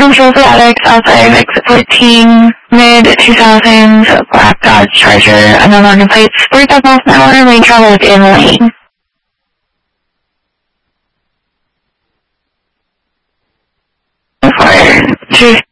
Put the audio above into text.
Central Athletics outside of exit 14, mid-2000s, black Dodge Charger, unknown London plates, 45 miles an hour, lane travel within lane. For